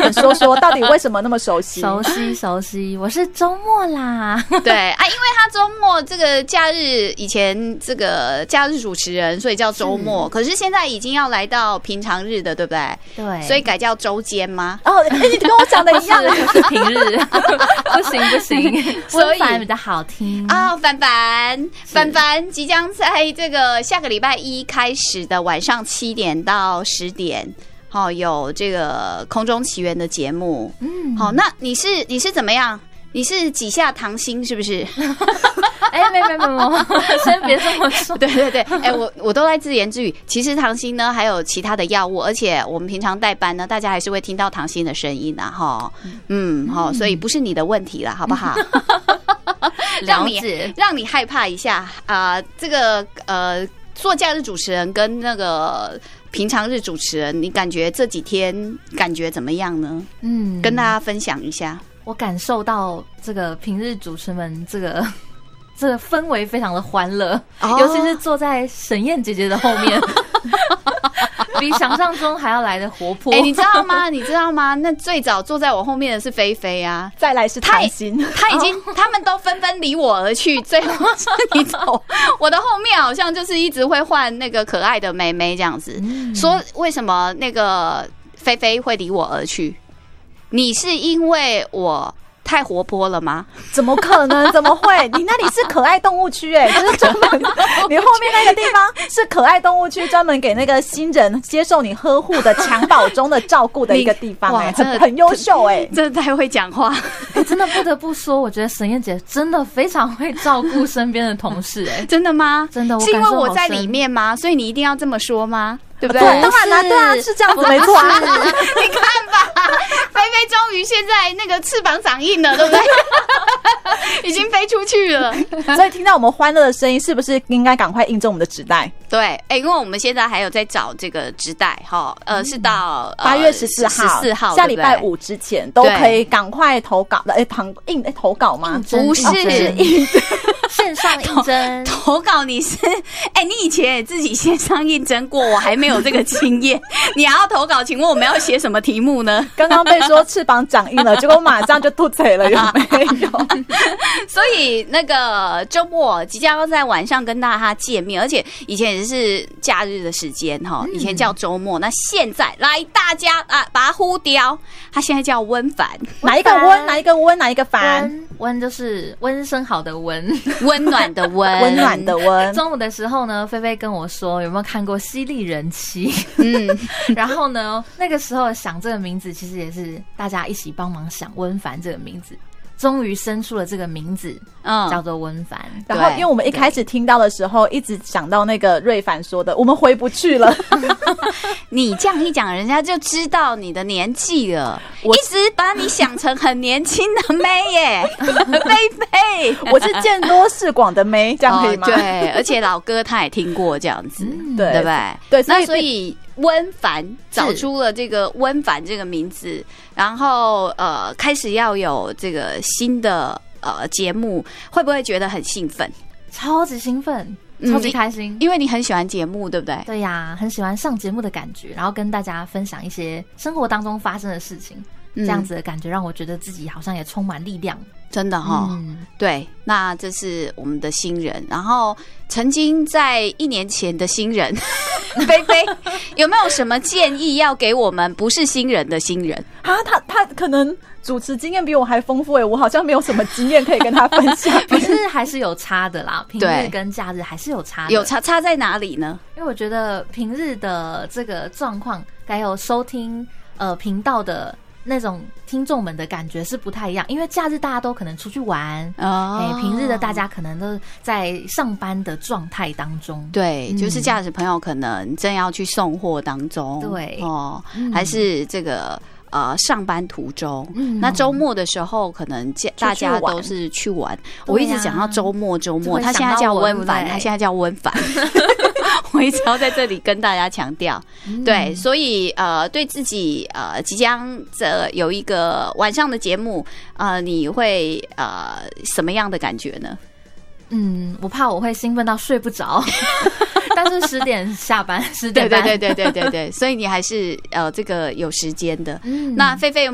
点说说到底为什么那么熟悉？ 熟悉，我是周末啦。 对啊，因为他周末这个假日，以前这个假日主持人，所以叫周末。可是现在已经要来到平常日的，对不对？ 对， 所以改叫周间吗？ 哦，你跟我讲的一样， 是平日，不行，温凡比较好听啊。凡凡即将在这个下个礼拜一开始的晚上7点到10点。有这个空中奇缘的节目，好，那你是怎么样？你是几下糖心是不是？ 没，先别这么说。 对，我都在自言自语。其实糖心呢还有其他的药物，而且我们平常代班呢，大家还是会听到糖心的声音啊，所以不是你的问题啦，好不好？让你害怕一下这个做假日主持人跟那个平常日主持人，你感觉这几天感觉怎么样呢？跟大家分享一下。 我感受到这个平日主持人们这个氛围非常的欢乐，尤其是坐在沈燕姐姐的后面。比想象中还要来的活泼。 你知道吗？那最早坐在我后面的是菲菲啊， 再来是唐心， 他们都纷纷离我而去，最后是你走。我的后面好像就是一直会换那个可爱的妹妹这样子。说为什么那个菲菲会离我而去？你是因为我太活泼了吗？ 怎么可能？怎么会？你那里是可爱动物区就是专门你后面那个地方是可爱动物区，专门给那个新人接受你呵护的襁褓中的照顾的一个地方很优秀真的太会讲话。 真的不得不说，我觉得沈燕姐真的非常会照顾身边的同事真的吗？ 真的， 是因为我在里面吗？所以你一定要这么说吗？对不对？ 当然啦，对啊，是这样子，没错啊。 你看吧，菲菲终于现在那个翅膀长硬了，对不对？已经飞出去了。 所以听到我们欢乐的声音，是不是应该赶快印证我们的纸袋？ 对，因为我们现在还有在找这个纸袋是到 8月14号，下礼拜5之前都可以赶快投稿的。投稿吗？ 不是线上应征投稿。你是你以前也自己线上应征过，我还没有这个经验。你还要投稿，请问我们要写什么题目呢？ 刚刚被说翅膀长硬了，结果马上就吐嘴了，有没有？ 所以那个周末即将要在晚上跟大家见面，而且以前也是假日的时间以前叫周末，那现在来大家把它呼掉，它现在叫温凡。 哪一个温？哪一个温？哪一个凡？ 温就是温生好的温， 温暖的温， 温暖的温。 中午的时候呢，菲菲跟我说有没有看过《犀利人妻》？然后呢，那个时候想这个名字，其实也是大家一起帮忙想温凡这个名字。终于生出了这个名字，叫做温凡。 然后，因为我们一开始听到的时候，一直想到那个瑞凡说的，我们回不去了。 你这样一讲，人家就知道你的年纪了。我一直把你想成很年轻的妹耶，菲菲， 我是见多识广的妹，这样可以吗？ 对，而且老哥他也听过这样子，对不对？ 对， 那所以温凡找出了这个温凡这个名字，然后开始要有这个新的节目，会不会觉得很兴奋？ 超级兴奋，超级开心， 因为你很喜欢节目，对不对？ 对呀，很喜欢上节目的感觉，然后跟大家分享一些生活当中发生的事情，这样子的感觉让我觉得自己好像也充满力量。 真的对，那这是我们的新人，然后曾经在1年前的新人菲菲，有没有什么建议要给我们不是新人的新人啊？他可能主持经验比我还丰富我好像没有什么经验可以跟他分享。 可是还是有差的啦，平日跟假日还是有差的。 有差在哪里呢？ 因为我觉得平日的这个状况，还有收听频道的那种听众们的感觉是不太一样，因为假日大家都可能出去玩，平日的大家可能都在上班的状态当中。 对，就是假日朋友可能正要去送货当中， 对还是这个上班途中，那周末的时候可能大家都是去玩。我一直讲到周末，他现在叫温凡，他现在叫温凡。我一直要在这里跟大家强调，对，所以对自己即将有一个晚上的节目，你会什么样的感觉呢？ 我怕我会兴奋到睡不着。但是10点下班，10点半， 对，所以你还是这个有时间的。那菲菲